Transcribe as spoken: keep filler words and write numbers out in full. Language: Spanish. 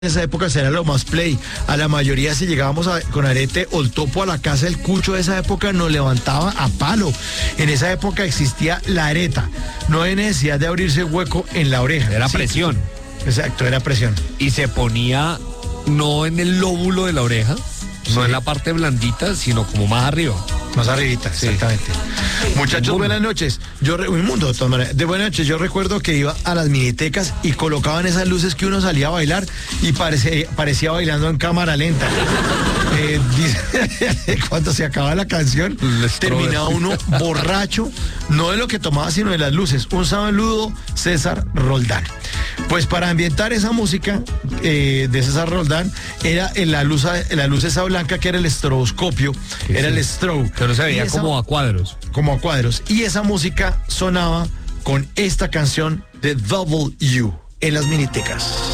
En esa época será lo más play. A la mayoría, si llegábamos a- con arete o el topo a la casa del cucho de esa época, nos levantaba a palo. En esa época existía la areta. No hay necesidad de abrirse hueco en la oreja. Era Sí, presión. Exacto, era presión. Y se ponía no en el lóbulo de la oreja, Sí. no en la parte blandita, sino como más arriba. Más arribita, Sí. exactamente. Muchachos, Inmundo. buenas noches. Yo re- un mundo, de todas maneras. De buenas noches, yo recuerdo que iba a las minitecas y colocaban esas luces que uno salía a bailar y parece- parecía bailando en cámara lenta. Eh, dice, cuando se acaba la canción, Les terminaba trove. uno borracho, no de lo que tomaba, sino de las luces. Un saludo, César Roldán. Pues para ambientar esa música eh, de César Roldán, era en la luz, la luz esa blanca que era el estroboscopio, Sí, era sí. el strobe. Pero se Y veía esa- como a cuadros. como a cuadros. Y esa música sonaba con esta canción de Double U en las minitecas.